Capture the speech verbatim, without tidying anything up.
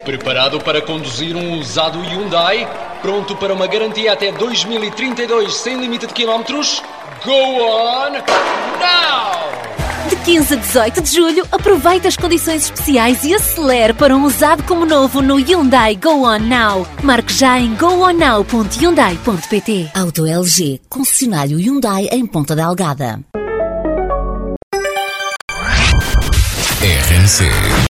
Preparado para conduzir um usado Hyundai? Pronto para uma garantia até dois mil e trinta e dois sem limite de quilómetros? Go on now! De quinze a dezoito de julho, aproveite as condições especiais e acelere para um usado como novo no Hyundai Go On Now. Marque já em go on now ponto hyundai ponto pt. Auto L G, concessionário Hyundai em Ponta Delgada. R N C